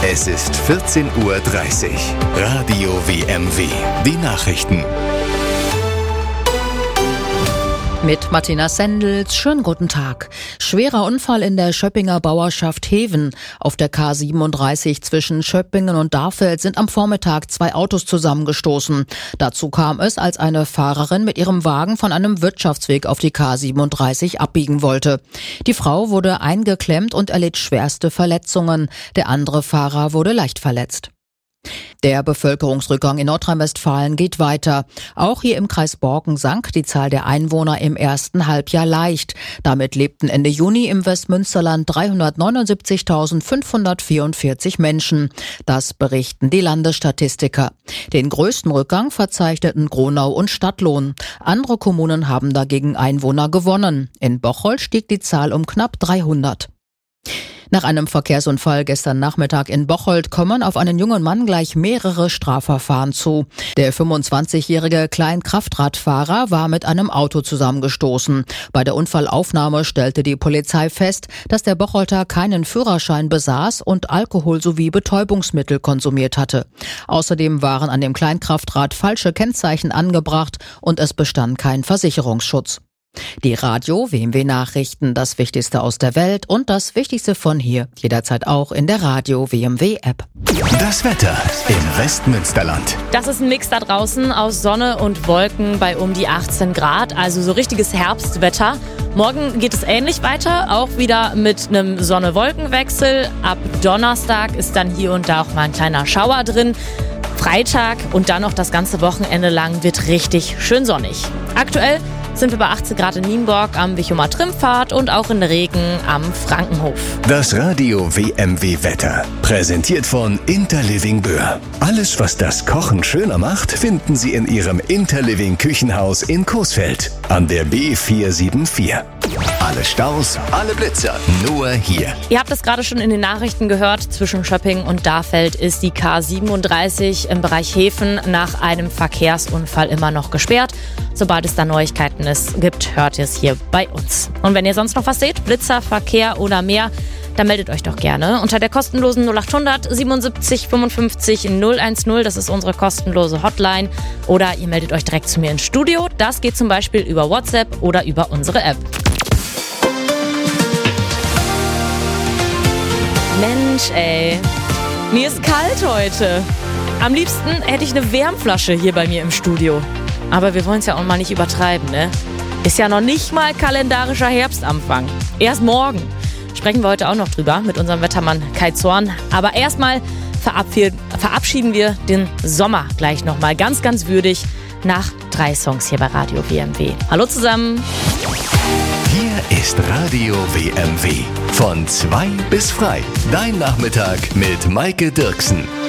Es ist 14:30 Uhr. Radio WMW. Die Nachrichten. Mit Martina Sendels, schönen guten Tag. Schwerer Unfall in der Schöppinger Bauerschaft Heven. Auf der K37 zwischen Schöppingen und Darfeld sind am Vormittag 2 Autos zusammengestoßen. Dazu kam es, als eine Fahrerin mit ihrem Wagen von einem Wirtschaftsweg auf die K37 abbiegen wollte. Die Frau wurde eingeklemmt und erlitt schwerste Verletzungen. Der andere Fahrer wurde leicht verletzt. Der Bevölkerungsrückgang in Nordrhein-Westfalen geht weiter. Auch hier im Kreis Borken sank die Zahl der Einwohner im ersten Halbjahr leicht. Damit lebten Ende Juni im Westmünsterland 379.544 Menschen. Das berichten die Landesstatistiker. Den größten Rückgang verzeichneten Gronau und Stadtlohn. Andere Kommunen haben dagegen Einwohner gewonnen. In Bocholt stieg die Zahl um knapp 300. Nach einem Verkehrsunfall gestern Nachmittag in Bocholt kommen auf einen jungen Mann gleich mehrere Strafverfahren zu. Der 25-jährige Kleinkraftradfahrer war mit einem Auto zusammengestoßen. Bei der Unfallaufnahme stellte die Polizei fest, dass der Bocholter keinen Führerschein besaß und Alkohol sowie Betäubungsmittel konsumiert hatte. Außerdem waren an dem Kleinkraftrad falsche Kennzeichen angebracht und es bestand kein Versicherungsschutz. Die Radio WMW Nachrichten, das Wichtigste aus der Welt und das Wichtigste von hier, jederzeit auch in der Radio WMW App. Das Wetter im Westmünsterland. Das ist ein Mix da draußen aus Sonne und Wolken bei um die 18 Grad, also so richtiges Herbstwetter. Morgen geht es ähnlich weiter, auch wieder mit einem Sonne-Wolken-Wechsel. Ab Donnerstag ist dann hier und da auch mal ein kleiner Schauer drin. Freitag und dann noch das ganze Wochenende lang wird richtig schön sonnig. Aktuell sind wir bei 18 Grad in Nienburg am Wichumer Trimpfad und auch in Regen am Frankenhof. Das Radio WMW Wetter. Präsentiert von Interliving Böhr. Alles, was das Kochen schöner macht, finden Sie in Ihrem Interliving Küchenhaus in Coesfeld an der B474. Alle Staus, alle Blitzer, nur hier. Ihr habt es gerade schon in den Nachrichten gehört, zwischen Schöppingen und Darfeld ist die K37 im Bereich Heven nach einem Verkehrsunfall immer noch gesperrt. Sobald es da Neuigkeiten gibt, hört ihr es hier bei uns. Und wenn ihr sonst noch was seht, Blitzer, Verkehr oder mehr, dann meldet euch doch gerne unter der kostenlosen 0800 77 55 010. Das ist unsere kostenlose Hotline. Oder ihr meldet euch direkt zu mir ins Studio. Das geht zum Beispiel über WhatsApp oder über unsere App. Mensch, ey. Mir ist kalt heute. Am liebsten hätte ich eine Wärmflasche hier bei mir im Studio. Aber wir wollen es ja auch mal nicht übertreiben, ne? Ist ja noch nicht mal kalendarischer Herbstanfang. Erst morgen. Sprechen wir heute auch noch drüber mit unserem Wettermann Kai Zorn. Aber erstmal verabschieden wir den Sommer gleich nochmal ganz, ganz würdig nach 3 Songs hier bei Radio WMW. Hallo zusammen. Hier ist Radio WMW. Von 2 bis frei. Dein Nachmittag mit Maike Dirksen.